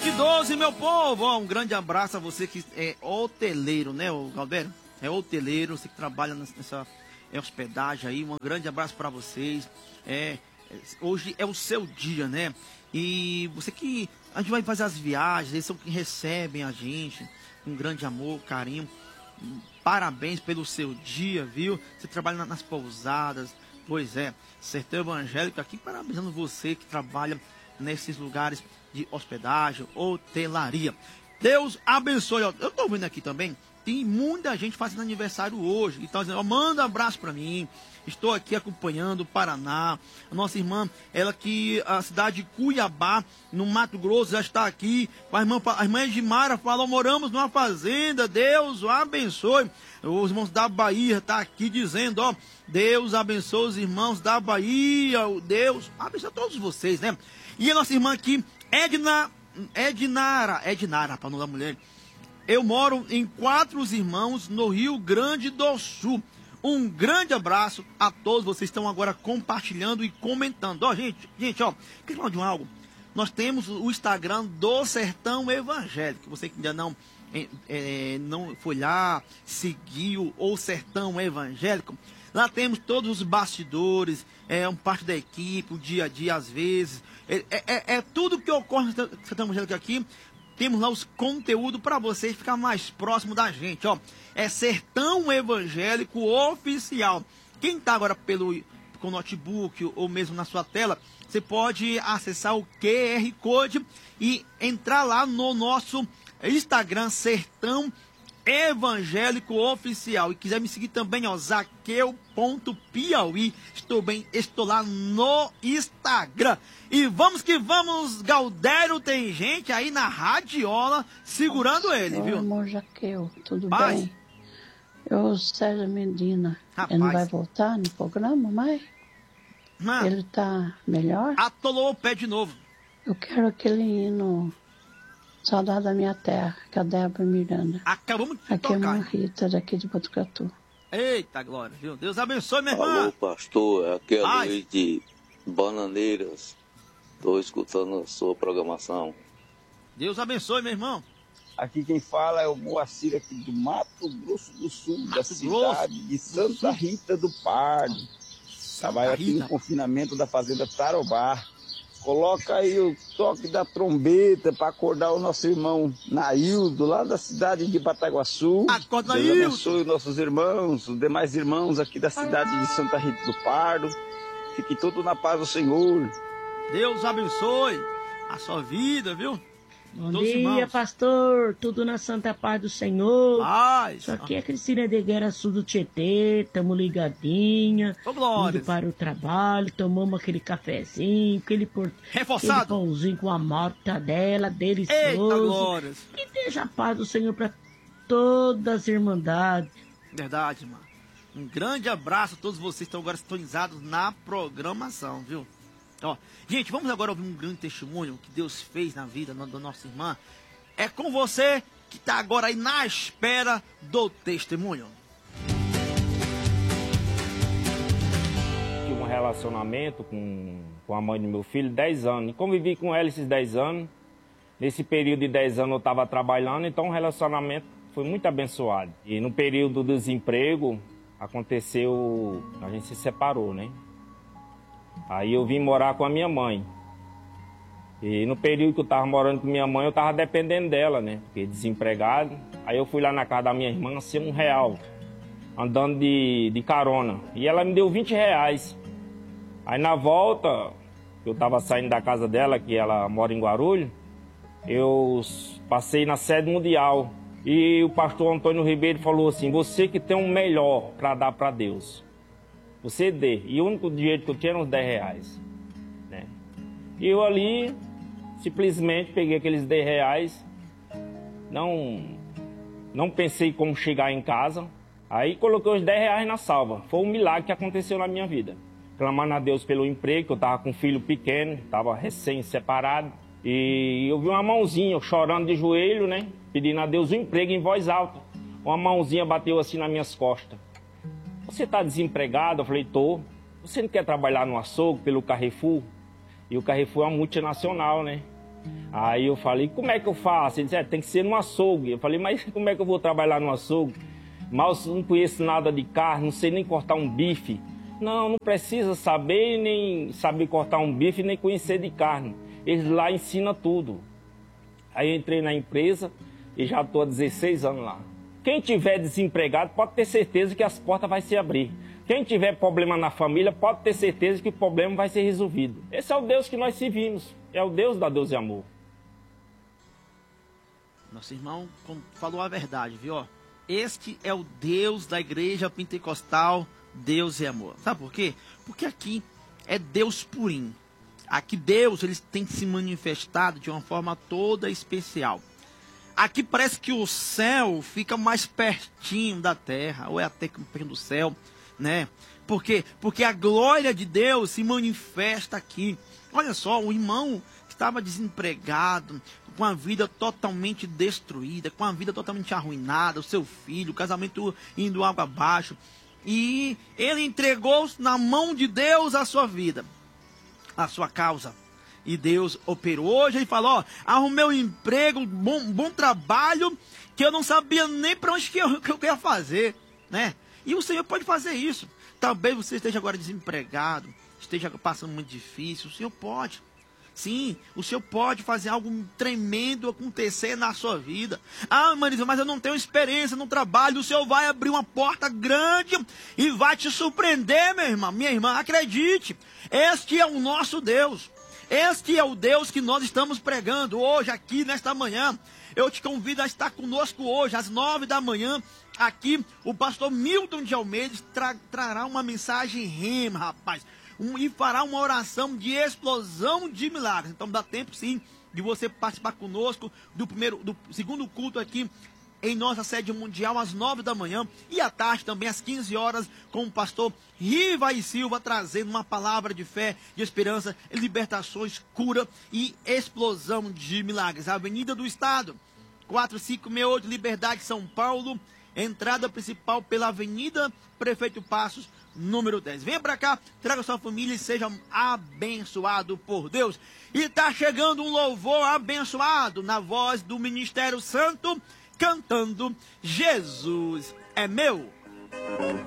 7h12, meu povo. Ó, um grande abraço a você que é hoteleiro, né, o Galdério? É hoteleiro, você que trabalha nessa hospedagem aí. Um grande abraço para vocês. Hoje é o seu dia, né? E você que... A gente vai fazer as viagens, eles são que recebem a gente com grande amor, carinho. Parabéns pelo seu dia, viu? Você trabalha nas pousadas. Pois é, Sertão Evangélico aqui parabenizando você que trabalha nesses lugares de hospedagem, hotelaria. Deus abençoe. Eu tô vendo aqui também, tem muita gente fazendo aniversário hoje. Então, dizendo, manda um abraço para mim. Estou aqui acompanhando o Paraná. A nossa irmã, ela que a cidade de Cuiabá, no Mato Grosso, já está aqui. A irmã Edmara falou, moramos numa fazenda. Deus o abençoe. Os irmãos da Bahia estão aqui dizendo, ó, Deus abençoe os irmãos da Bahia. Deus abençoe todos vocês, né? E a nossa irmã aqui, Ednara, para não dar mulher. Eu moro em Quatro Irmãos, no Rio Grande do Sul. Um grande abraço a todos vocês que estão agora compartilhando e comentando. Ó, gente, ó, quer falar de algo? Nós temos o Instagram do Sertão Evangélico. Você que ainda não foi lá, seguiu o Sertão Evangélico. Lá temos todos os bastidores, parte da equipe, o dia a dia às vezes. Tudo que ocorre no Sertão Evangélico aqui. Temos lá os conteúdos para vocês ficar mais próximo da gente, ó. É Sertão Evangélico Oficial. Quem está agora com notebook ou mesmo na sua tela, você pode acessar o QR Code e entrar lá no nosso Instagram, Sertão Evangélico Oficial. E quiser me seguir também, ó, Zaqueu.Piauí. Estou lá no Instagram. E vamos que vamos, Galdério, tem gente aí na radiola segurando ele, viu? Irmão Zaqueu, tudo bem? Eu, César Medina, ele não vai voltar no programa mais? Ele tá melhor? Atolou o pé de novo. Eu quero aquele hino Saudade da Minha Terra, que é a Débora Miranda. Acabamos de tocar. Aqui é uma Rita, daqui de Botucatu. Eita glória, viu? Deus abençoe, minha irmã. Alô, pastor, aqui é a Luiz de Bananeiras. Estou escutando a sua programação. Deus abençoe, meu irmão. Aqui quem fala é o Moacir, aqui do Mato Grosso do Sul, da cidade de Santa Rita do Pardo. Trabalho aqui no confinamento da fazenda Tarobá. Coloca aí o toque da trombeta para acordar o nosso irmão Naildo, lá da cidade de Bataguaçu. Acorda, Deus abençoe os nossos irmãos, os demais irmãos aqui da cidade de Santa Rita do Pardo. Fique tudo na paz do Senhor. Deus abençoe a sua vida, viu? Bom dia, pastor. Tudo na santa paz do Senhor. Paz. Isso aqui é Cristina de Guerra Sul do Tietê. Tamo ligadinha. Indo para o trabalho. Tomamos aquele cafezinho, aquele reforçado, aquele pãozinho com a mortadela delicioso. Eita, glórias. Que deixa a paz do Senhor para todas as irmandades. Verdade, mano. Um grande abraço a todos vocês que estão agora sintonizados na programação, viu? Ó, gente, vamos agora ouvir um grande testemunho que Deus fez na vida da nossa irmã. É com você que está agora aí na espera do testemunho. Tive um relacionamento com a mãe do meu filho, 10 anos. E convivi com ela esses 10 anos. Nesse período de 10 anos eu estava trabalhando, então o relacionamento foi muito abençoado. E no período do desemprego, aconteceu, a gente se separou, né? Aí eu vim morar com a minha mãe. E no período que eu estava morando com minha mãe, eu estava dependendo dela, né? Porque desempregado. Aí eu fui lá na casa da minha irmã, assim, R$1, andando de carona. E ela me deu R$20. Aí na volta, eu estava saindo da casa dela, que ela mora em Guarulhos, eu passei na sede mundial. E o pastor Antônio Ribeiro falou assim, você que tem o melhor para dar para Deus, você dê. E o único dinheiro que eu tinha era uns R$10. Né? E eu ali, simplesmente peguei aqueles R$10, não pensei como chegar em casa. Aí coloquei os R$10 na salva. Foi um milagre que aconteceu na minha vida. Clamando a Deus pelo emprego, que eu estava com um filho pequeno, estava recém-separado. E eu vi uma mãozinha, eu chorando de joelho, né? Pedindo a Deus um emprego em voz alta. Uma mãozinha bateu assim nas minhas costas. Você está desempregado? Eu falei, tô. Você não quer trabalhar no açougue, pelo Carrefour? E o Carrefour é uma multinacional, né? Aí eu falei, como é que eu faço? Ele disse, tem que ser no açougue. Eu falei, mas como é que eu vou trabalhar no açougue? Mas eu não conheço nada de carne, não sei nem cortar um bife. Não precisa saber, nem saber cortar um bife, nem conhecer de carne. Eles lá ensinam tudo. Aí eu entrei na empresa e já estou há 16 anos lá. Quem tiver desempregado pode ter certeza que as portas vão se abrir. Quem tiver problema na família pode ter certeza que o problema vai ser resolvido. Esse é o Deus que nós servimos. É o Deus da Deus e Amor. Nosso irmão falou a verdade, viu? Este é o Deus da igreja pentecostal, Deus e Amor. Sabe por quê? Porque aqui é Deus purinho. Aqui Deus ele tem se manifestado de uma forma toda especial. Aqui parece que o céu fica mais pertinho da terra, ou é até perto do céu, né? Por quê? Porque a glória de Deus se manifesta aqui. Olha só, o irmão que estava desempregado, com a vida totalmente destruída, com a vida totalmente arruinada, o seu filho, o casamento indo água abaixo. E ele entregou na mão de Deus a sua vida, a sua causa. E Deus operou. Hoje ele falou, ó, arrumei um emprego, bom trabalho, que eu não sabia nem para onde que eu ia fazer, né? E o Senhor pode fazer isso. Talvez você esteja agora desempregado, esteja passando muito difícil, o Senhor pode. Sim, o Senhor pode fazer algo tremendo acontecer na sua vida. Ah, Marisa, mas eu não tenho experiência no trabalho. O Senhor vai abrir uma porta grande e vai te surpreender, meu irmão, minha irmã. Acredite, este é o nosso Deus. Este é o Deus que nós estamos pregando hoje aqui nesta manhã. Eu te convido a estar conosco hoje às 9 da manhã. Aqui o pastor Milton de Almeida trará uma mensagem rema, rapaz. E fará uma oração de explosão de milagres. Então dá tempo sim de você participar conosco do segundo culto aqui em nossa sede mundial às 9 da manhã e à tarde também às 15 horas com o pastor Riva e Silva trazendo uma palavra de fé, de esperança, libertações, cura e explosão de milagres. Avenida do Estado, 4568 Liberdade, São Paulo, entrada principal pela Avenida Prefeito Passos, número 10. Venha pra cá, traga sua família e seja abençoado por Deus. E tá chegando um louvor abençoado na voz do Ministério Santo, cantando Jesus é meu.